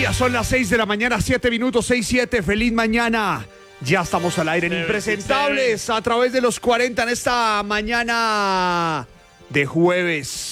Ya son las 6 de la mañana, 7 minutos, 6:07. Feliz mañana. Ya estamos al aire en Impresentables a través de los 40 en esta mañana de jueves.